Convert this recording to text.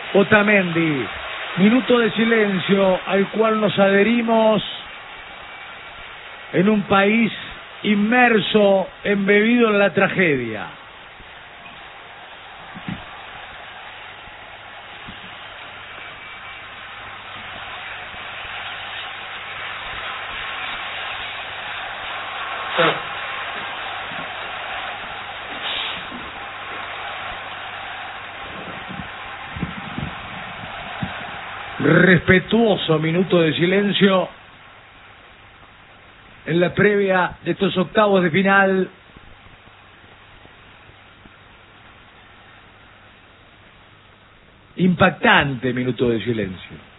Otamendi. Minuto de silencio al cual nos adherimos en un país inmerso, embebido en la tragedia. Respetuoso minuto de silencio en la previa de estos octavos de final. Impactante minuto de silencio.